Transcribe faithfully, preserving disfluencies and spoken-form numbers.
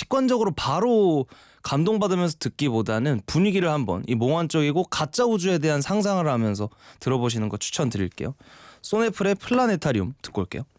직관적으로 바로 감동받으면서 듣기보다는 분위기를 한번 이 몽환적이고 가짜 우주에 대한 상상을 하면서 들어보시는 거 추천드릴게요. 소네플의 플라네타리움 듣고 올게요.